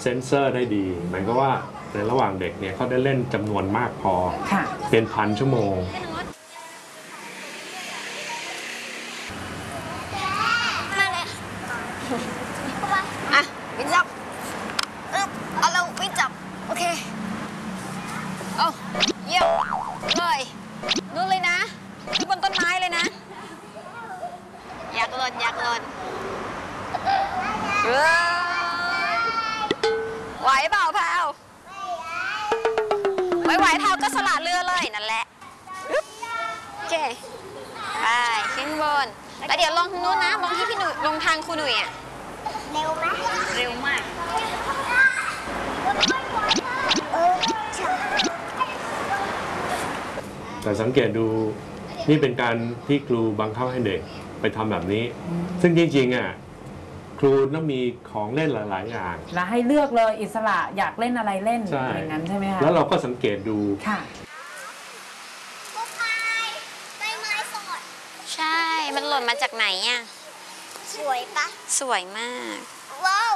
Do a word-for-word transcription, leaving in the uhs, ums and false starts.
เซนเซอร์ได้ดีหมายก็ว่าในระหว่างเด็กเนี่ยเขาได้เล่นจำนวนมากพอเป็นพันชั่วโมงมาเลยอ่ะวิจับอึ๊บเอาเราวิจับโอเคเอาเยี่ยมเลยนู่นเลยนะที่บนต้นไม้เลยนะอยากหล่นอยากหล่นเฮ้ยไหวเปล่าแพลวไหวไหวแพลวก็สละเรือเลยนั่นแหละโอเคไปขึ้นบนแล้วเดี๋ยวลงทางนู้นนะลงที่พี่หนุ่ยลงทางครูหนุ่ยอ่ะเร็วไหมเร็วมากแต่สังเกตดูนี่เป็นการที่ครูบังคับให้เด็กไปทำแบบนี้ซึ่งจริงๆอ่ะครูต้องมีของเล่นหลายๆอย่างแล้วให้เลือกเลยอิสระอยากเล่นอะไรเล่นอย่างนั้นใช่ไหมคะแล้วเราก็สังเกตดูค่ะใบไม้สดใช่มันหล่นมาจากไหนอ่ะสวยปะสวยมากว้าว